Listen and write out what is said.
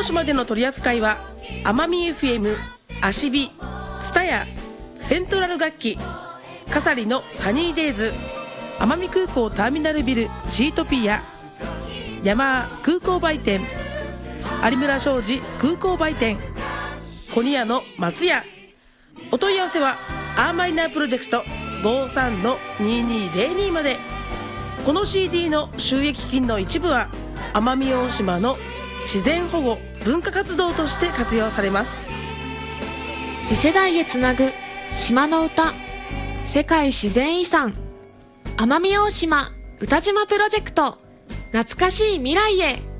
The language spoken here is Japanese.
島での取り扱いは奄美 FM、アシビ、ツタヤ、セントラル楽器、カサリのサニーデイズ、奄美空港ターミナルビルシートピア、ヤマー空港売店、有村商事空港売店、コニヤの松屋。お問い合わせはアーマイナープロジェクト 53-2202 まで。この CD の収益金の一部は奄美大島の自然保護文化活動として活用されます。 次世代へつなぐ島の歌、世界自然遺産奄美大島歌島プロジェクト、懐かしい未来へ。